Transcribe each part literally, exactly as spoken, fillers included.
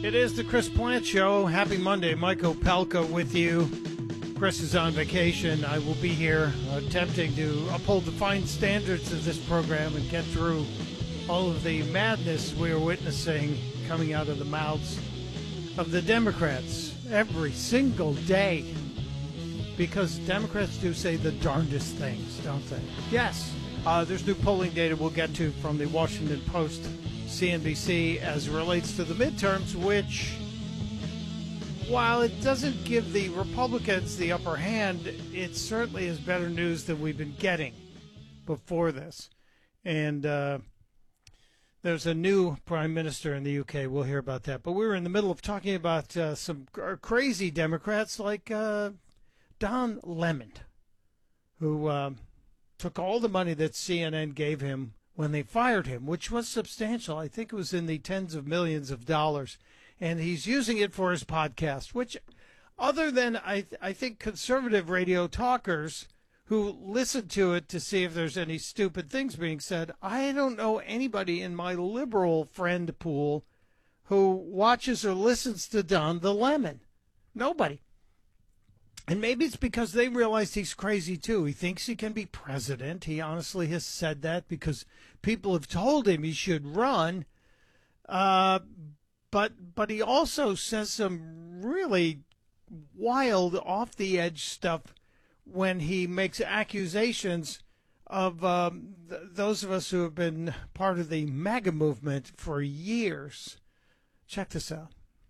It is the Chris Plant Show. Happy Monday. Mike Opelka with you. Chris is on vacation. I will be here attempting to uphold the fine standards of this program and get through all of the madness we are witnessing coming out of the mouths of the Democrats every single day. Because Democrats do say the darndest things, don't they? Yes. Uh, there's new polling data we'll get to from the Washington Post, C N B C, as it relates to the midterms, which, while it doesn't give the Republicans the upper hand, it certainly is better news than we've been getting before this. And uh, there's a new prime minister in the U K. We'll hear about that. But we were in the middle of talking about uh, some crazy Democrats like uh, Don Lemon, who uh, took all the money that C N N gave him when they fired him, which was substantial. I think it was in the tens of millions of dollars. And he's using it for his podcast, which, other than I, th- I think conservative radio talkers who listen to it to see if there's any stupid things being said, I don't know anybody in my liberal friend pool who watches or listens to Don the Lemon. Nobody. And maybe it's because they realize he's crazy, too. He thinks he can be president. He honestly has said that because people have told him he should run. Uh, but but he also says some really wild, off-the-edge stuff when he makes accusations of um, th- those of us who have been part of the MAGA movement for years. Check this out.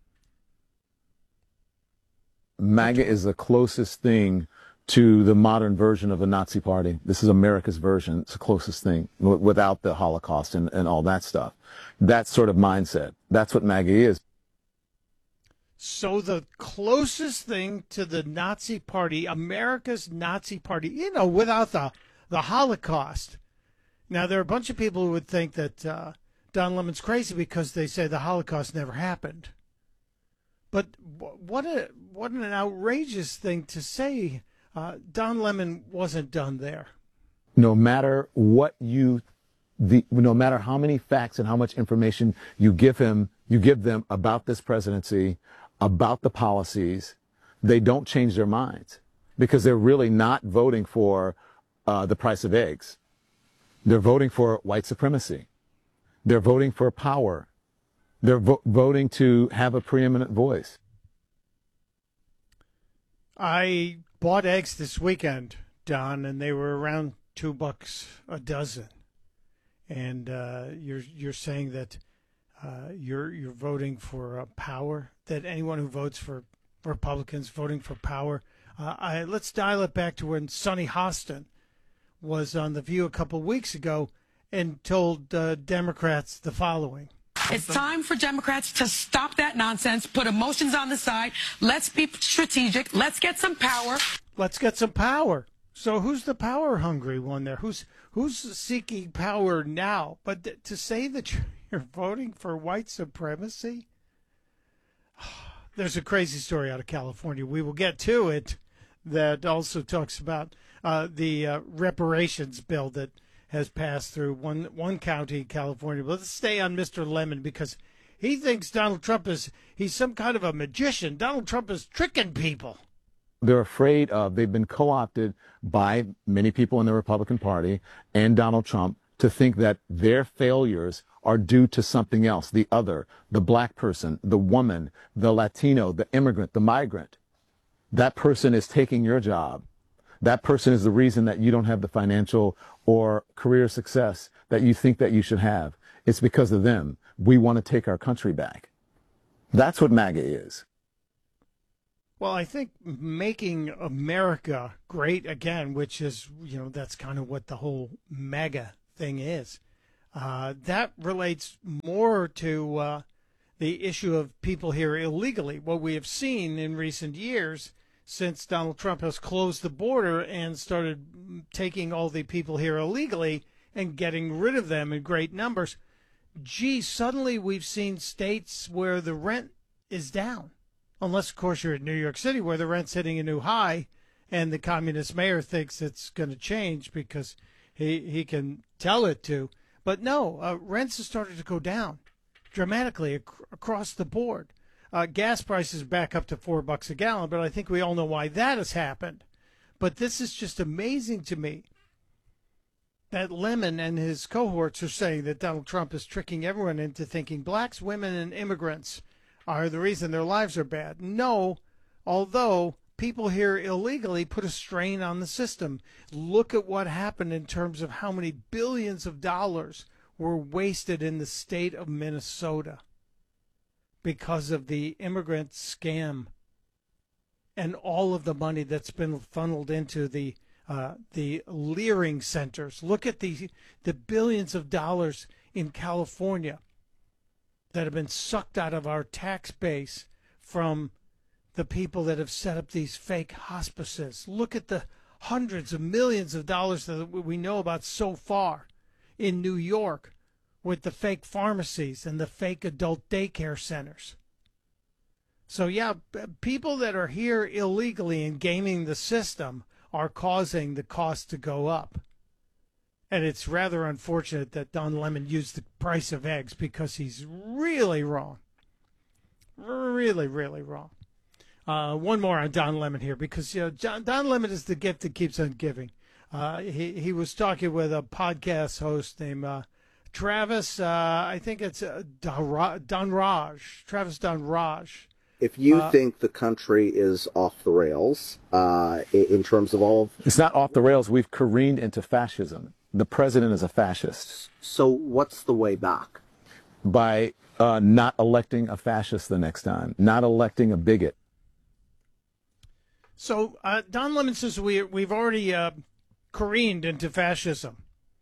MAGA is the closest thing to the modern version of a Nazi party. This is America's version. It's the closest thing w- without the Holocaust and, and all that stuff. That sort of mindset. That's what MAGA is. So the closest thing to the Nazi party, America's Nazi party, you know, without the, the Holocaust. Now, there are a bunch of people who would think that uh, Don Lemon's crazy because they say the Holocaust never happened. But what a what an outrageous thing to say. Uh, Don Lemon wasn't done there. No matter what you, the no matter how many facts and how much information you give him, you give them about this presidency, about the policies, they don't change their minds because they're really not voting for uh, the price of eggs. They're voting for white supremacy. They're voting for power. They're vo- voting to have a preeminent voice. I bought eggs this weekend, Don, and they were around two bucks a dozen. And uh, you're you're saying that uh, you're you're voting for uh, power. That anyone who votes for Republicans voting for power. Uh, I, let's dial it back to when Sonny Hostin was on The View a couple of weeks ago and told uh, Democrats the following. It's time for Democrats to stop that nonsense, put emotions on the side. Let's be strategic. Let's get some power. Let's get some power. So who's the power hungry one there? Who's who's seeking power now? But th- to say that you're voting for white supremacy? There's a crazy story out of California. We will get to it that also talks about uh, the uh, reparations bill that has passed through one one county in California. But let's stay on Mister Lemon because he thinks Donald Trump is, he's some kind of a magician. Donald Trump is tricking people. They're afraid of, they've been co-opted by many people in the Republican Party and Donald Trump to think that their failures are due to something else, the other, the black person, the woman, the Latino, the immigrant, the migrant. That person is taking your job. That person is the reason that you don't have the financial or career success that you think that you should have. It's because of them. We want to take our country back. That's what MAGA is. Well, I think making America great again, which is, you know, that's kind of what the whole MAGA thing is. Uh, that relates more to uh, the issue of people here illegally. What we have seen in recent years since Donald Trump has closed the border and started taking all the people here illegally and getting rid of them in great numbers, gee, suddenly we've seen states where the rent is down. Unless, of course, you're in New York City where the rent's hitting a new high and the communist mayor thinks it's going to change because he, he can tell it to. But no, uh, rents have started to go down dramatically ac- across the board. Uh, gas prices back up to four bucks a gallon, but I think we all know why that has happened. But this is just amazing to me that Lemon and his cohorts are saying that Donald Trump is tricking everyone into thinking blacks, women, and immigrants are the reason their lives are bad. No, although people here illegally put a strain on the system. Look at what happened in terms of how many billions of dollars were wasted in the state of Minnesota because of the immigrant scam and all of the money that's been funneled into the uh, the leering centers. Look at the the billions of dollars in California that have been sucked out of our tax base from the people that have set up these fake hospices. Look at the hundreds of millions of dollars that we know about so far in New York with the fake pharmacies and the fake adult daycare centers. So, yeah, people that are here illegally and gaming the system are causing the cost to go up. And it's rather unfortunate that Don Lemon used the price of eggs because he's really wrong. Really, really wrong. Uh, one more on Don Lemon here, because you know John, Don Lemon is the gift that keeps on giving. Uh, he he was talking with a podcast host named uh, Travis. Uh, I think it's uh, Donraj. Travis Donraj. If you uh, think the country is off the rails uh, in terms of all, it's not off the rails. We've careened into fascism. The president is a fascist. So what's the way back? By uh, not electing a fascist the next time, not electing a bigot. So uh, Don Lemon says we, we've already uh, careened into fascism,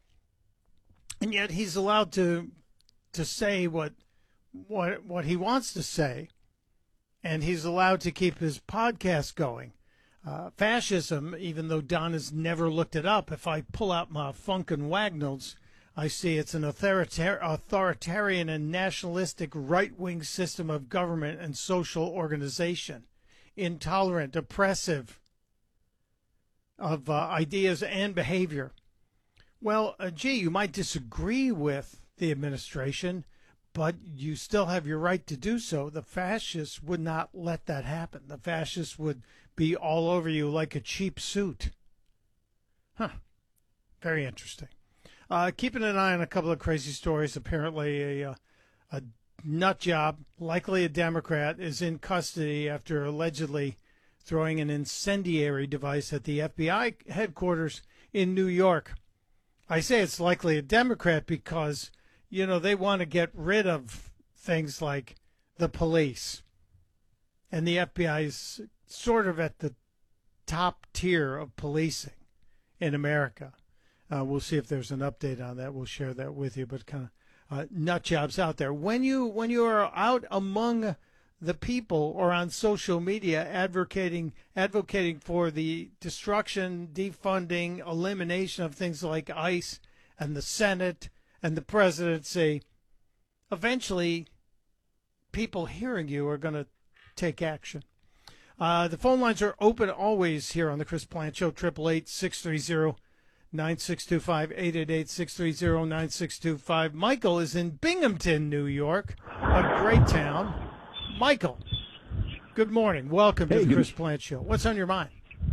and yet he's allowed to to say what what what he wants to say, and he's allowed to keep his podcast going. Uh, fascism, even though Don has never looked it up, if I pull out my Funkin' Wagnalls, I see it's an authoritar- authoritarian and nationalistic right-wing system of government and social organization. Intolerant, oppressive of uh, ideas and behavior. Well, uh, gee, you might disagree with the administration, but you still have your right to do so. The fascists would not let that happen. The fascists would be all over you like a cheap suit. Huh. Very interesting. Uh, keeping an eye on a couple of crazy stories. Apparently a, a nut job, likely a Democrat, is in custody after allegedly throwing an incendiary device at the F B I headquarters in New York. I say it's likely a Democrat because, you know, they want to get rid of things like the police. And the F B I is sort of at the top tier of policing in America. Uh, we'll see if there's an update on that. We'll share that with you, but kind of Uh, nut jobs out there. When you when you are out among the people or on social media advocating advocating for the destruction, defunding, elimination of things like ICE and the Senate and the presidency, eventually people hearing you are going to take action. Uh, the phone lines are open always here on the Chris Plante Show, eight eight eight, six three zero, nine six two five, eight eight eight, six three zero, nine six two five. Michael is in Binghamton, New York, a great town. Michael, good morning. Welcome hey, to the good. Chris Plante Show. What's on your mind?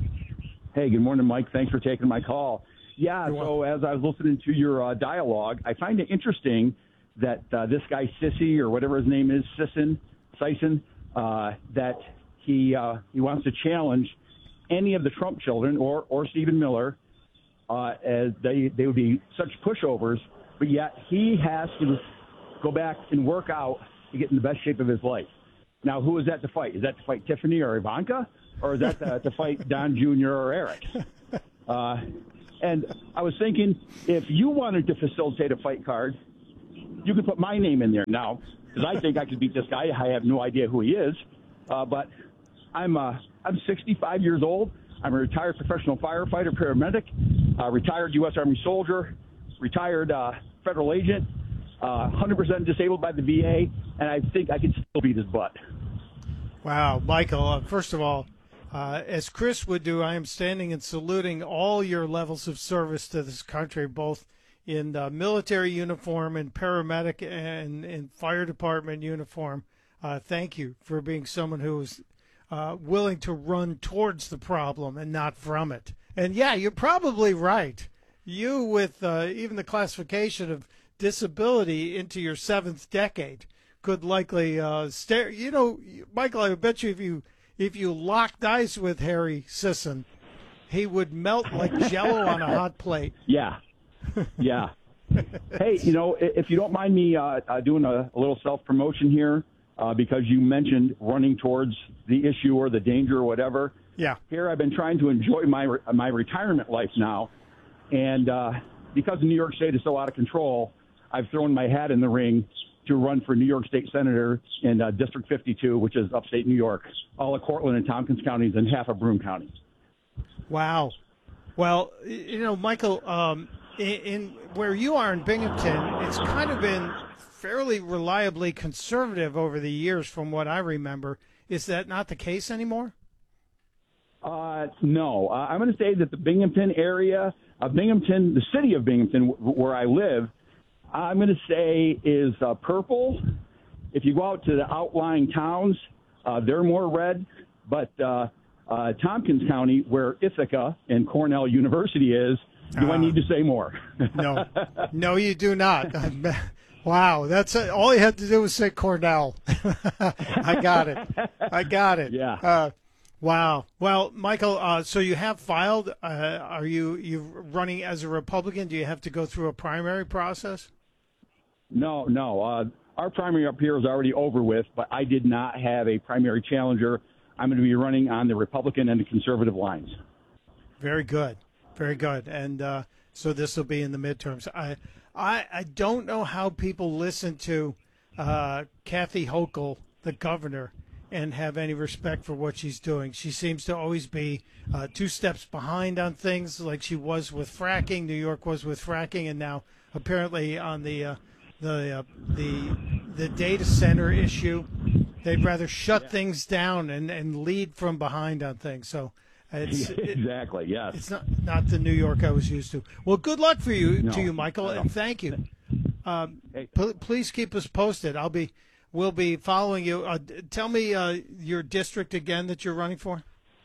Hey, good morning, Mike. Thanks for taking my call. Yeah, You're so welcome. as I was listening to your uh, dialogue, I find it interesting that uh, this guy Sissy, or whatever his name is, Sisson, Sison, uh, that he uh, he wants to challenge any of the Trump children or, or Stephen Miller, uh, as they, they would be such pushovers, but yet he has to go back and work out to get in the best shape of his life. Now, who is that to fight? Is that to fight Tiffany or Ivanka? Or is that to, to fight Don Junior or Eric? Uh, and I was thinking, if you wanted to facilitate a fight card, you could put my name in there now, because I think I could beat this guy. I have no idea who he is, uh, but I'm uh, I'm sixty-five years old. I'm a retired professional firefighter, paramedic, uh, retired U S Army soldier, retired uh, federal agent, uh, one hundred percent disabled by the V A, and I think I can still beat his butt. Wow, Michael, uh, first of all, uh, as Chris would do, I am standing and saluting all your levels of service to this country, both in uh, military uniform and paramedic and in fire department uniform. Uh, thank you for being someone who's uh, willing to run towards the problem and not from it. And yeah, you're probably right. You, with uh, even the classification of disability into your seventh decade, could likely uh, stare. You know, Michael, I bet you if you if you locked eyes with Harry Sisson, he would melt like Jello on a hot plate. Yeah, yeah. Hey, you know, if you don't mind me uh, uh, doing a, a little self-promotion here, uh, because you mentioned running towards the issue or the danger or whatever. Yeah. Here I've been trying to enjoy my re- my retirement life now, and uh, because New York State is so out of control, I've thrown my hat in the ring to run for New York State Senator in uh, District fifty-two, which is upstate New York, all of Cortland and Tompkins counties and half of Broome County. Wow. Well, you know, Michael, um, in, in where you are in Binghamton, it's kind of been fairly reliably conservative over the years from what I remember. Is that not the case anymore? Uh, no. Uh, I'm going to say that the Binghamton area, of Binghamton, the city of Binghamton, w- where I live, I'm going to say is uh, purple. If you go out to the outlying towns, uh, they're more red. But uh, uh, Tompkins County, where Ithaca and Cornell University is, do uh, I need to say more? No. No, you do not. Wow, that's uh, all you had to do was say Cornell. I got it. I got it. Yeah. Uh, wow. Well, Michael, uh, so you have filed. Uh, are you you running as a Republican? Do you have to go through a primary process? No, no. Uh, our primary up here is already over with, but I did not have a primary challenger. I'm going to be running on the Republican and the conservative lines. Very good. Very good. And uh, so this will be in the midterms. I, I, I don't know how people listen to uh, Kathy Hochul, the governor, and have any respect for what she's doing. She seems to always be uh, two steps behind on things, like she was with fracking. New York was with fracking, and now apparently on the uh, the uh, the the data center issue, they'd rather shut yeah. things down and, and lead from behind on things. So it's exactly yes. It's not not the New York I was used to. Well, good luck for you no, to you, Michael, and thank you. Um, p- please keep us posted. I'll be we'll be following you. Uh, tell me uh, your district again that you're running for.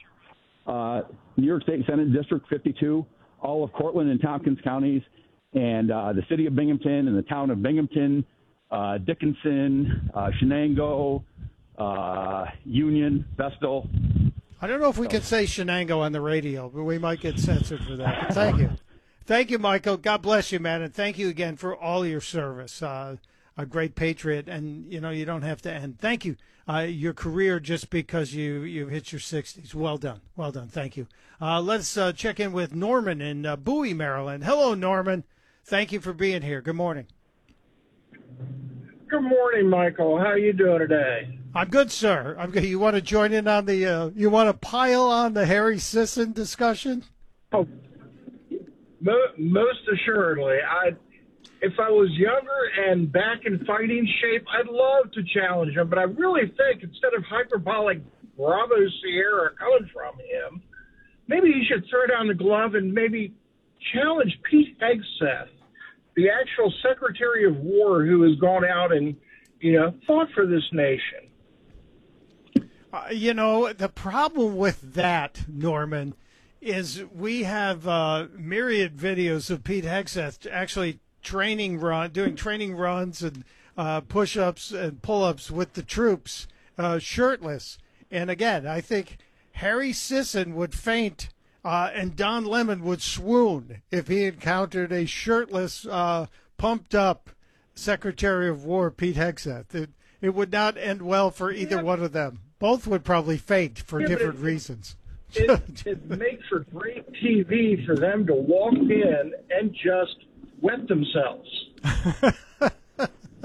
Uh, New York State Senate District fifty-two, all of Cortland and Tompkins counties, and uh, the city of Binghamton and the town of Binghamton, uh, Dickinson, uh, Shenango, uh, Union, Vestal. I don't know if we can say Shenango on the radio, but we might get censored for that. But thank you. Thank you, Michael. God bless you, man. And thank you again for all your service. Uh, a great patriot. And, you know, you don't have to end. Thank you. Uh, your career just because you, you've hit your sixties. Well done. Well done. Thank you. Uh, let's uh, check in with Norman in uh, Bowie, Maryland. Hello, Norman. Thank you for being here. Good morning. Good morning, Michael. How are you doing today? I'm good, sir. I'm good. You want to join in on the, uh, you want to pile on the Harry Sisson discussion? Oh, mo- most assuredly. I, if I was younger and back in fighting shape, I'd love to challenge him. But I really think instead of hyperbolic Bravo Sierra coming from him, maybe he should throw down the glove and maybe challenge Pete Hegseth, the actual Secretary of War who has gone out and, you know, fought for this nation. Uh, you know, the problem with that, Norman, is we have uh, myriad videos of Pete Hegseth actually training run, doing training runs and uh, push-ups and pull-ups with the troops, uh, shirtless. And again, I think Harry Sisson would faint uh, and Don Lemon would swoon if he encountered a shirtless, uh, pumped-up Secretary of War, Pete Hegseth. It, it would not end well for either yeah. one of them. Both would probably faint for yeah, different it, reasons. It, it makes for great T V for them to walk in and just wet themselves. I,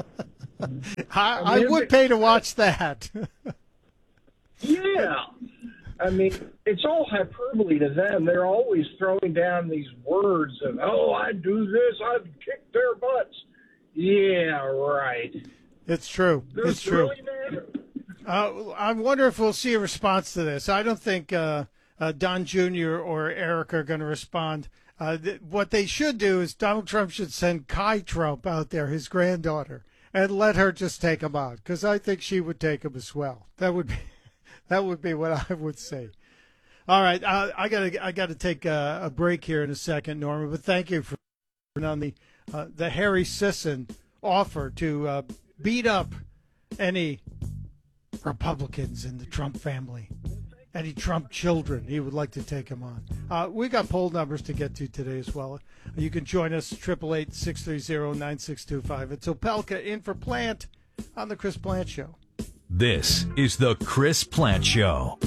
I, mean, I would pay to watch that. Yeah. I mean, it's all hyperbole to them. They're always throwing down these words of, oh, I'd do this, I'd kick their butts. Yeah, right. It's true. Does it's true. Really matter? Uh, I wonder if we'll see a response to this. I don't think uh, uh, Don Junior or Eric are going to respond. Uh, th- what they should do is Donald Trump should send Kai Trump out there, his granddaughter, and let her just take them out, because I think she would take them as well. That would be, that would be what I would say. All right, uh, I gotta I gotta take a, a break here in a second, Norma. But thank you for on the uh, the Harry Sisson offer to uh, beat up any Republicans in the Trump family, any Trump children. He would like to take them on. Uh, we got poll numbers to get to today as well. You can join us, triple eight, six three zero, nine six two five. It's Opelka in for Plant on the Chris Plant Show. This is the Chris Plant Show.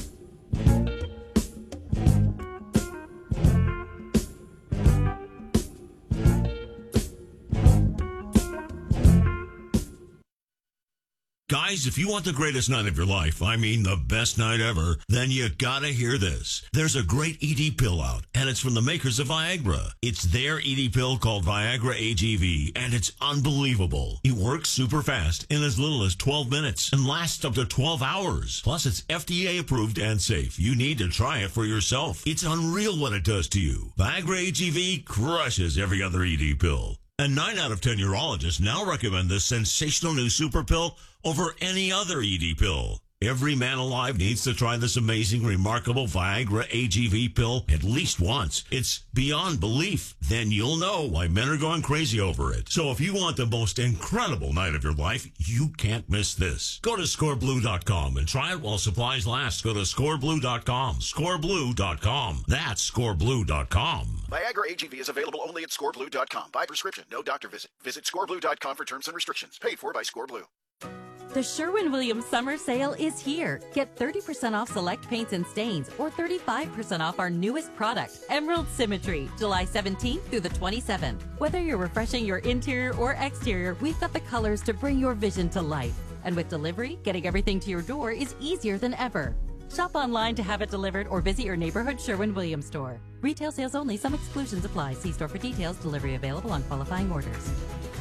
Guys, if you want the greatest night of your life, I mean the best night ever, then you gotta hear this. There's a great E D pill out, and it's from the makers of Viagra. It's their E D pill called Viagra A G V, and it's unbelievable. It works super fast in as little as twelve minutes and lasts up to twelve hours. Plus, it's F D A approved and safe. You need to try it for yourself. It's unreal what it does to you. Viagra A G V crushes every other E D pill. And nine out of ten urologists now recommend this sensational new super pill over any other E D pill. Every man alive needs to try this amazing, remarkable Viagra A G V pill at least once. It's beyond belief. Then you'll know why men are going crazy over it. So if you want the most incredible night of your life, you can't miss this. Go to score blue dot com and try it while supplies last. Go to score blue dot com. score blue dot com. That's score blue dot com. Viagra A G V is available only at score blue dot com. By prescription, no doctor visit. Visit score blue dot com for terms and restrictions. Paid for by ScoreBlue. The Sherwin-Williams Summer Sale is here. Get thirty percent off select paints and stains or thirty-five percent off our newest product, Emerald Symmetry, July seventeenth through the twenty-seventh. Whether you're refreshing your interior or exterior, we've got the colors to bring your vision to life. And with delivery, getting everything to your door is easier than ever. Shop online to have it delivered or visit your neighborhood Sherwin-Williams store. Retail sales only. Some exclusions apply. See store for details. Delivery available on qualifying orders.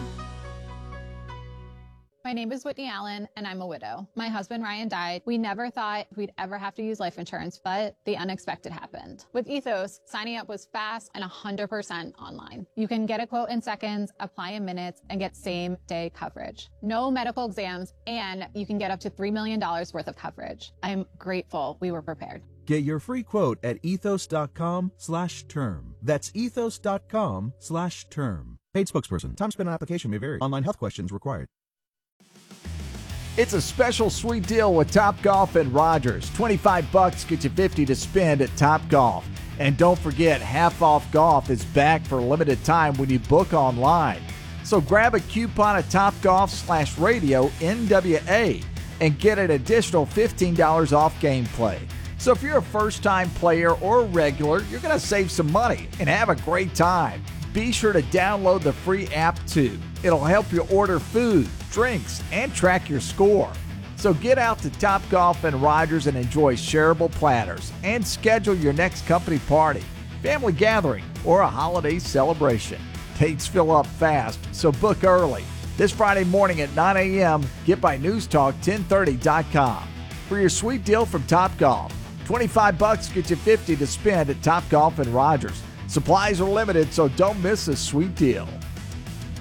My name is Whitney Allen, and I'm a widow. My husband, Ryan, died. We never thought we'd ever have to use life insurance, but the unexpected happened. With Ethos, signing up was fast and one hundred percent online. You can get a quote in seconds, apply in minutes, and get same-day coverage. No medical exams, and you can get up to three million dollars worth of coverage. I'm grateful we were prepared. Get your free quote at ethos.com slash term. That's ethos.com slash term. Paid spokesperson. Time spent on application may vary. Online health questions required. It's a special sweet deal with Topgolf and Rogers. twenty-five bucks gets you fifty to spend at Topgolf. And don't forget, Half Off Golf is back for a limited time when you book online. So grab a coupon at Topgolf slash radio N W A and get an additional fifteen dollars off gameplay. So if you're a first-time player or a regular, you're going to save some money and have a great time. Be sure to download the free app too. It'll help you order food, drinks, and track your score. So get out to Topgolf and Rogers and enjoy shareable platters and schedule your next company party, family gathering, or a holiday celebration. Dates fill up fast, so book early. This Friday morning at nine a.m., get by news talk ten thirty dot com. For your sweet deal from Topgolf, twenty-five bucks gets you fifty to spend at Topgolf and Rogers. Supplies are limited, so don't miss this sweet deal.